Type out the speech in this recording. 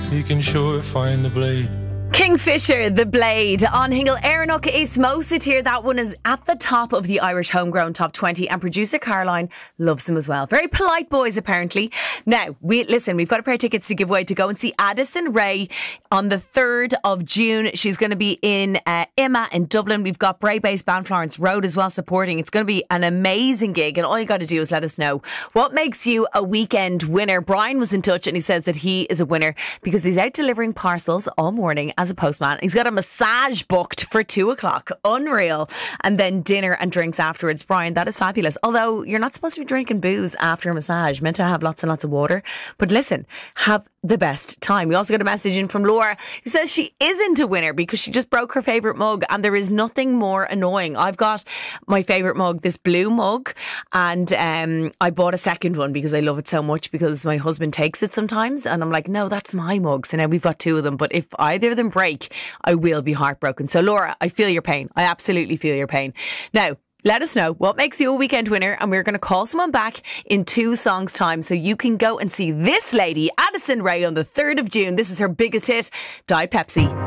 you can sure find the blade. Kingfisher, The Blade on Hingle. Éireannach is Mósta Tír. That one is at the top of the Irish Homegrown Top 20, and producer Caroline loves him as well. Very polite boys, apparently. Now, we've got a pair of tickets to give away to go and see Addison Rae on the 3rd of June. She's going to be in Imma in Dublin. We've got Bray-based band Florence Road as well supporting. It's going to be an amazing gig, and all you got to do is let us know what makes you a weekend winner. Brian was in touch and he says that he is a winner because he's out delivering parcels all morning as a postman. He's got a massage booked for 2:00. Unreal. And then dinner and drinks afterwards. Brian, that is fabulous. Although you're not supposed to be drinking booze after a massage. Meant to have lots and lots of water. But listen, have the best time. We also got a message in from Laura who says she isn't a winner because she just broke her favourite mug, and there is nothing more annoying. I've got my favourite mug, this blue mug, and I bought a second one because I love it so much because my husband takes it sometimes, and I'm like, no, that's my mug. So now we've got two of them, but if either of them break, I will be heartbroken. So Laura, I feel your pain. I absolutely feel your pain. Now, let us know what makes you a weekend winner, and we're going to call someone back in 2 songs' time so you can go and see this lady, Addison Rae, on the 3rd of June. This is her biggest hit, Diet Pepsi.